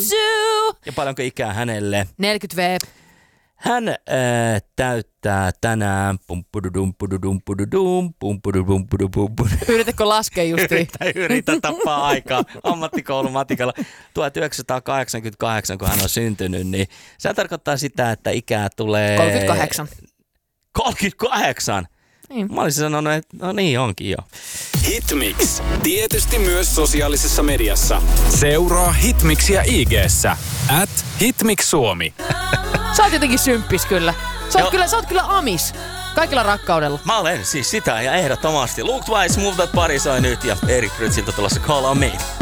Ja paljonko ikää hänelle? 40 V. Hän täyttää tänään... Yritätkö laskea justiin? Yritä tappaa aikaa ammattikoulumatikalla. 1988, kun hän on syntynyt, niin se tarkoittaa sitä, että ikää tulee... 38. 38? Niin. Mä olisin sanonut, että no niin onkin jo. Hitmix. Tietysti myös sosiaalisessa mediassa. Seuraa Hitmixiä IG:ssä. @HitmixSuomi. Sä oot jotenkin symppis kyllä. Sä oot kyllä amis. Kaikilla rakkaudella. Mä olen siis sitä ja ehdottomasti. Luke Twice, Move That Body soi nyt ja Erik Rytsiltä tulossa Call On Me.